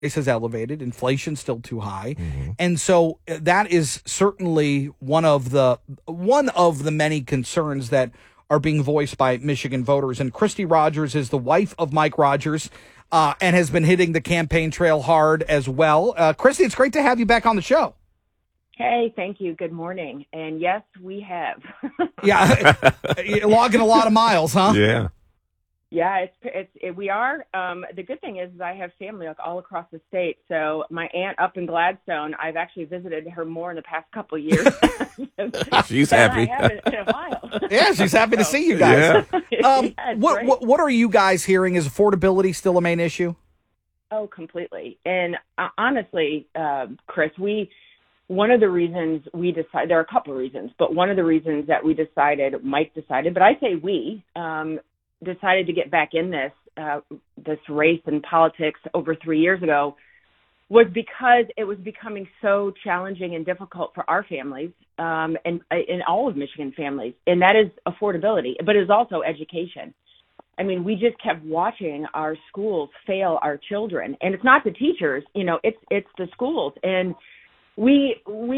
It says elevated. Inflation's still too high. Mm-hmm. And so that is certainly one of the many concerns that are being voiced by Michigan voters. And Christy Rogers is the wife of Mike Rogers and has been hitting the campaign trail hard as well. Christy, it's great to have you back on the show. Hey, thank you. Good morning. And yes, we have. Yeah, logging a lot of miles, huh? Yeah. Yeah, we are. The good thing is I have family all across the state. So my aunt up in Gladstone, I've actually visited her more in the past couple of years. She's than happy. I haven't in a while. Yeah, she's happy to see you guys. Yeah. Yeah, it's great. What are you guys hearing? Is affordability still a main issue? Oh, completely. And honestly, Chris, one of the reasons we decided, there are a couple of reasons, but one of the reasons that Mike decided, but I say we, decided to get back in this race in politics over 3 years ago was because it was becoming so challenging and difficult for our families and in all of Michigan families. And that is affordability, but it is also education. I mean, we just kept watching our schools fail our children, and it's not the teachers, it's the schools. And we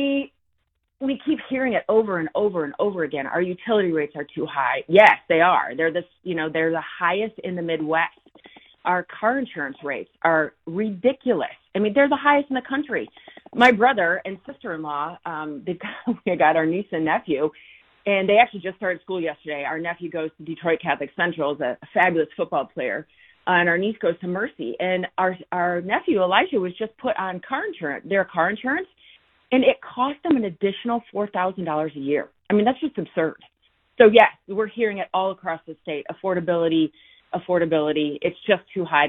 keep hearing it over and over and over again. Our utility rates are too high. Yes, they are. They're the highest in the Midwest. Our car insurance rates are ridiculous. I mean, they're the highest in the country. My brother and sister-in-law, they got our niece and nephew, and they actually just started school yesterday. Our nephew goes to Detroit Catholic Central, is a fabulous football player, and our niece goes to Mercy. And our nephew, Elijah, was just put on their car insurance, and it cost them an additional $4,000 a year. I mean, that's just absurd. So, yes, we're hearing it all across the state. Affordability. It's just too high,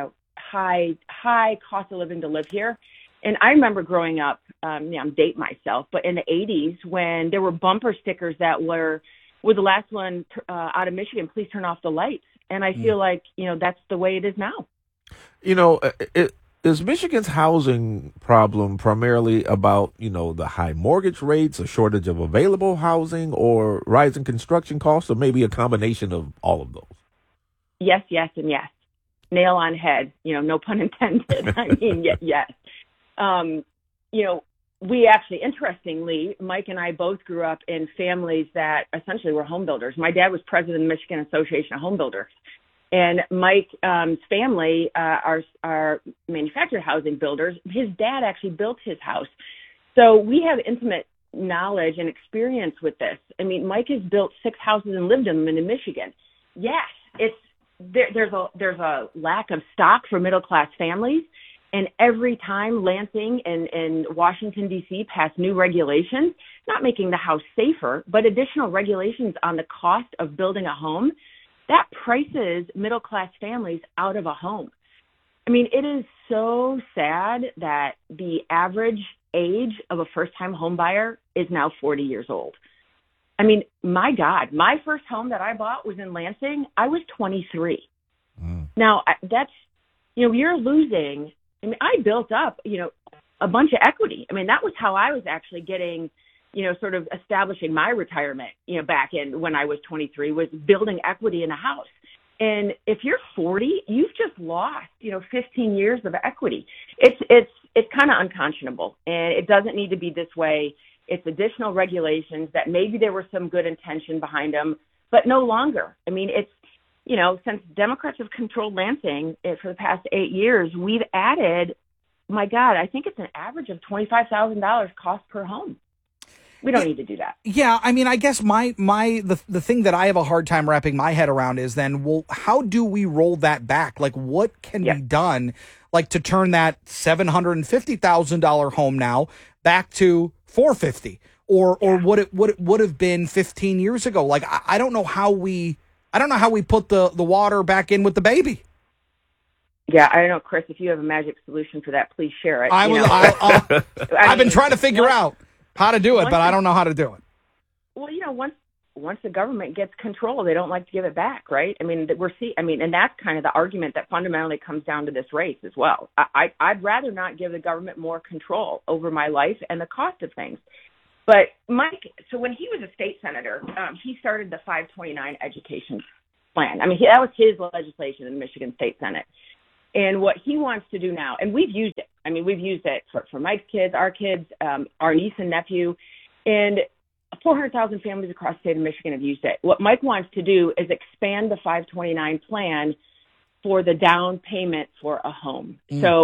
high cost of living to live here. And I remember growing up, I'm dating myself, but in the 80s when there were bumper stickers that were the last one out of Michigan, please turn off the lights. And I feel like, that's the way it is now. Is Michigan's housing problem primarily about, the high mortgage rates, a shortage of available housing, or rising construction costs, or maybe a combination of all of those? Yes, and yes. Nail on head, no pun intended. I mean, yes. We actually, interestingly, Mike and I both grew up in families that essentially were home builders. My dad was president of the Michigan Association of Home Builders. And Mike's family are manufactured housing builders. His dad actually built his house. So we have intimate knowledge and experience with this. I mean, Mike has built 6 houses and lived in them in Michigan. Yes, there's a lack of stock for middle-class families. And every time Lansing and Washington, D.C. pass new regulations, not making the house safer, but additional regulations on the cost of building a home, that prices middle-class families out of a home. I mean, it is so sad that the average age of a first-time home buyer is now 40 years old. I mean, my God, my first home that I bought was in Lansing. I was 23. Now, that's, you're losing. I mean, I built up, a bunch of equity. I mean, that was how I was actually getting sort of establishing my retirement, back in when I was 23, was building equity in a house. And if you're 40, you've just lost, 15 years of equity. It's kind of unconscionable, and it doesn't need to be this way. It's additional regulations that maybe there was some good intention behind them, but no longer. I mean, it's, since Democrats have controlled Lansing for the past 8 years, we've added, my God, I think it's an average of $25,000 cost per home. We don't need to do that. Yeah, I mean, I guess the thing that I have a hard time wrapping my head around is then, well, how do we roll that back? Like, what can be done, like, to turn that $750,000 home now back to $450,000 or what it would have been 15 years ago? Like, I don't know how we put the water back in with the baby. Yeah, I don't know, Chris. If you have a magic solution for that, please share it. I've been trying to figure out how to do it, but I don't know how to do it. Well, once the government gets control, they don't like to give it back, right? I mean, and that's kind of the argument that fundamentally comes down to this race as well. I'd rather not give the government more control over my life and the cost of things. But Mike, so when he was a state senator, he started the 529 education plan. I mean, that was his legislation in the Michigan State Senate. And what he wants to do now, and we've used it. I mean, we've used it for Mike's kids, our niece and nephew, and 400,000 families across the state of Michigan have used it. What Mike wants to do is expand the 529 plan for the down payment for a home.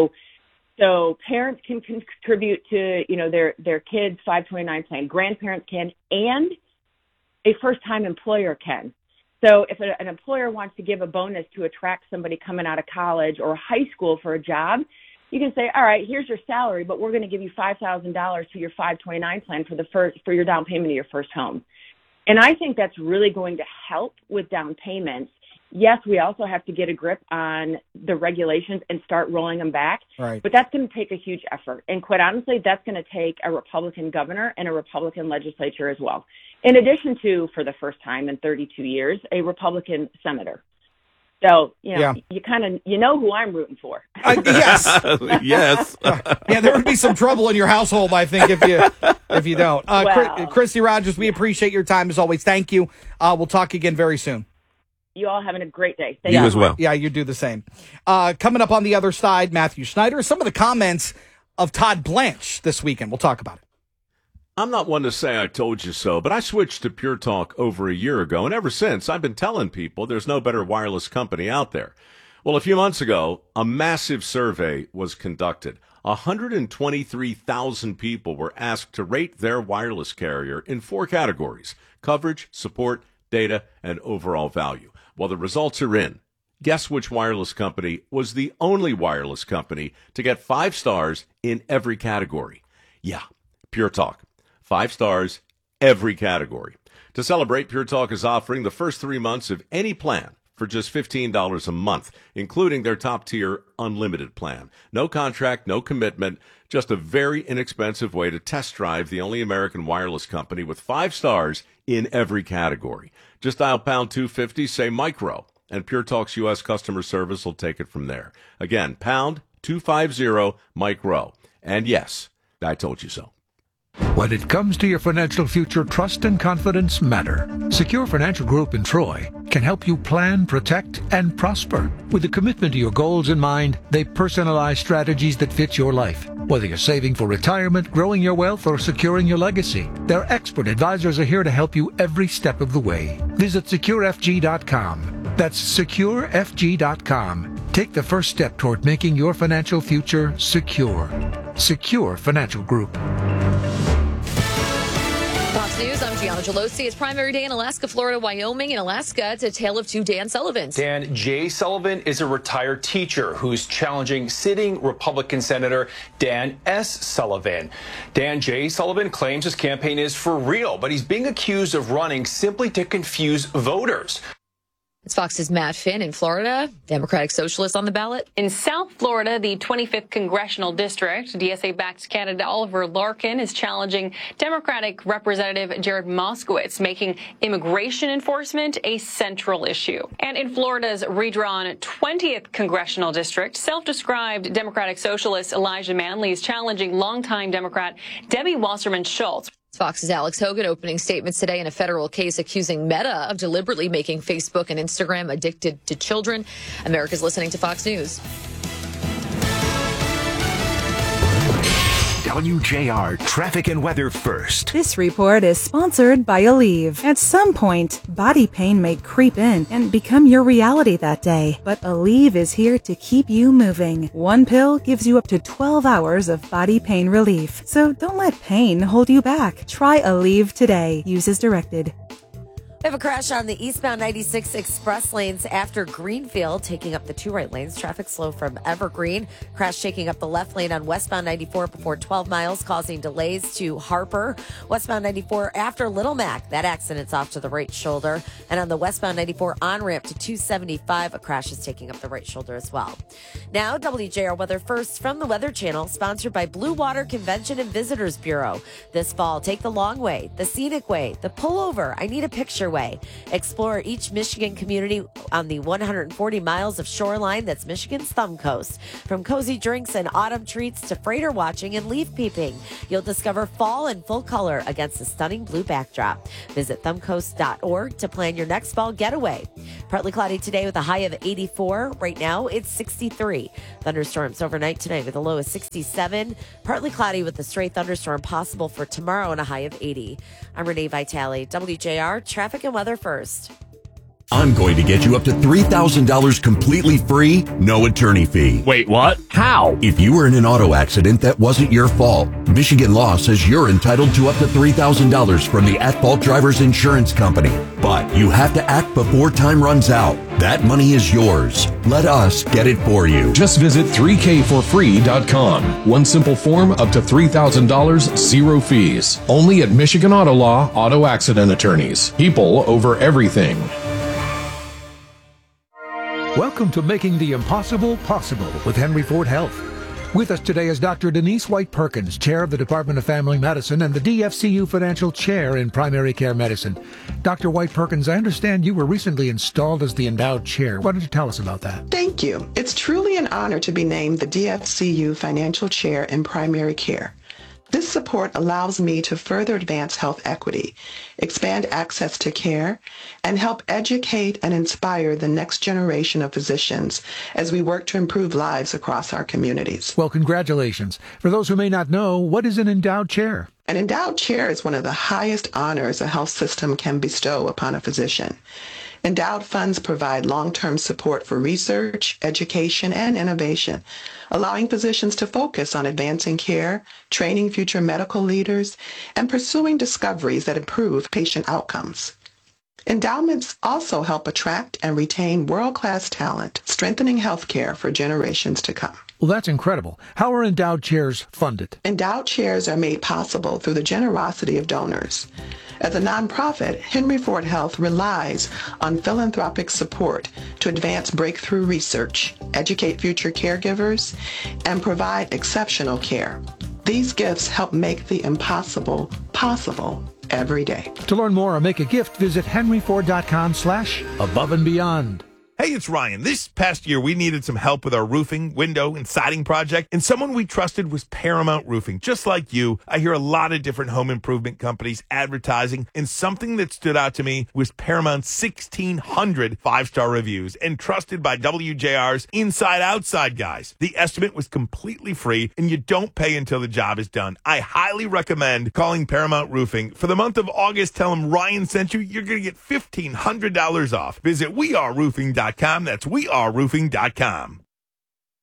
So parents can contribute to, their kids' 529 plan. Grandparents can, and a first-time employer can. So if an employer wants to give a bonus to attract somebody coming out of college or high school for a job, you can say, all right, here's your salary, but we're going to give you $5,000 to your 529 plan for your down payment of your first home. And I think that's really going to help with down payments. Yes, we also have to get a grip on the regulations and start rolling them back. Right. But that's going to take a huge effort. And quite honestly, that's going to take a Republican governor and a Republican legislature as well. In addition to, for the first time in 32 years, a Republican senator. So, you know who I'm rooting for. Yes. Yes. Yeah, there would be some trouble in your household, I think, if you don't. Christy Rogers, we appreciate your time as always. Thank you. We'll talk again very soon. You all having a great day. You as well. Yeah, you do the same. Coming up on the other side, Matthew Schneider, some of the comments of Todd Blanche this weekend. We'll talk about it. I'm not one to say I told you so, but I switched to Pure Talk over a year ago, and ever since, I've been telling people there's no better wireless company out there. Well, a few months ago, a massive survey was conducted. 123,000 people were asked to rate their wireless carrier in 4 categories: coverage, support, data, and overall value. Well, the results are in. Guess which wireless company was the only wireless company to get 5 stars in every category? Yeah, Pure Talk. 5 stars, every category. To celebrate, Pure Talk is offering the first 3 months of any plan for just $15 a month, including their top-tier unlimited plan. No contract, no commitment, just a very inexpensive way to test drive the only American wireless company with 5 stars in every category. Just dial pound 250, say micro, and Pure Talk's U.S. customer service will take it from there. Again, pound 250 micro. And yes, I told you so. When it comes to your financial future, trust and confidence matter. Secure Financial Group in Troy can help you plan, protect, and prosper. With a commitment to your goals in mind, they personalize strategies that fit your life. Whether you're saving for retirement, growing your wealth, or securing your legacy, their expert advisors are here to help you every step of the way. Visit SecureFG.com. That's SecureFG.com. Take the first step toward making your financial future secure. Secure Financial Group. Fox News, I'm Gianna Gelosi. It's primary day in Alaska, Florida, Wyoming. In Alaska, it's a tale of 2 Dan Sullivans. Dan J. Sullivan is a retired teacher who's challenging sitting Republican Senator Dan S. Sullivan. Dan J. Sullivan claims his campaign is for real, but he's being accused of running simply to confuse voters. It's Fox's Matt Finn in Florida. Democratic Socialists on the ballot. In South Florida, the 25th Congressional District, DSA-backed candidate Oliver Larkin is challenging Democratic Representative Jared Moskowitz, making immigration enforcement a central issue. And in Florida's redrawn 20th Congressional District, self-described Democratic Socialist Elijah Manley is challenging longtime Democrat Debbie Wasserman Schultz. Fox's Alex Hogan opening statements today in a federal case accusing Meta of deliberately making Facebook and Instagram addicted to children. America's listening to Fox News. WJR Traffic and Weather First. This report is sponsored by Aleve. At some point, body pain may creep in and become your reality that day. But Aleve is here to keep you moving. One pill gives you up to 12 hours of body pain relief. So don't let pain hold you back. Try Aleve today. Use as directed. We have a crash on the eastbound 96 express lanes after Greenfield, taking up the 2 right lanes. Traffic slow from Evergreen. Crash taking up the left lane on westbound 94 before 12 miles, causing delays to Harper. Westbound 94 after Little Mac. That accident's off to the right shoulder. And on the westbound 94 on-ramp to 275, a crash is taking up the right shoulder as well. Now, WJR Weather First from the Weather Channel, sponsored by Blue Water Convention and Visitors Bureau. This fall, take the long way, the scenic way, the pullover. I need a picture Waterway. Explore each Michigan community on the 140 miles of shoreline that's Michigan's Thumb Coast. From cozy drinks and autumn treats to freighter watching and leaf peeping, you'll discover fall in full color against a stunning blue backdrop. Visit thumbcoast.org to plan your next fall getaway. Partly cloudy today with a high of 84. Right now, it's 63. Thunderstorms overnight tonight with a low of 67. Partly cloudy with a stray thunderstorm possible for tomorrow and a high of 80. I'm Renee Vitale, WJR Traffic and Weather First. I'm going to get you up to $3,000 completely free, no attorney fee. Wait, what? How? If you were in an auto accident that wasn't your fault, Michigan law says you're entitled to up to $3,000 from the at-fault driver's insurance company. But you have to act before time runs out. That money is yours. Let us get it for you. Just visit 3kforfree.com. One simple form, up to $3,000, zero fees. Only at Michigan Auto Law Auto Accident Attorneys. People over everything. Welcome to Making the Impossible Possible with Henry Ford Health. With us today is Dr. Denise White Perkins, Chair of the Department of Family Medicine and the DFCU Financial Chair in Primary Care Medicine. Dr. White Perkins, I understand you were recently installed as the endowed chair. Why don't you tell us about that? Thank you. It's truly an honor to be named the DFCU Financial Chair in Primary Care. This support allows me to further advance health equity, expand access to care, and help educate and inspire the next generation of physicians as we work to improve lives across our communities. Well, congratulations. For those who may not know, what is an endowed chair? An endowed chair is one of the highest honors a health system can bestow upon a physician. Endowed funds provide long-term support for research, education, and innovation, allowing physicians to focus on advancing care, training future medical leaders, and pursuing discoveries that improve patient outcomes. Endowments also help attract and retain world-class talent, strengthening healthcare for generations to come. Well, that's incredible. How are endowed chairs funded? Endowed chairs are made possible through the generosity of donors. As a nonprofit, Henry Ford Health relies on philanthropic support to advance breakthrough research, educate future caregivers, and provide exceptional care. These gifts help make the impossible possible every day. To learn more or make a gift, visit henryford.com/above and beyond. Hey, it's Ryan. This past year, we needed some help with our roofing, window, and siding project, and someone we trusted was Paramount Roofing. Just like you, I hear a lot of different home improvement companies advertising, and something that stood out to me was Paramount's 1,600 five-star reviews and trusted by WJR's inside-outside guys. The estimate was completely free, and you don't pay until the job is done. I highly recommend calling Paramount Roofing. For the month of August, tell them Ryan sent you. You're going to get $1,500 off. Visit weareroofing.com. That's weareroofing.com.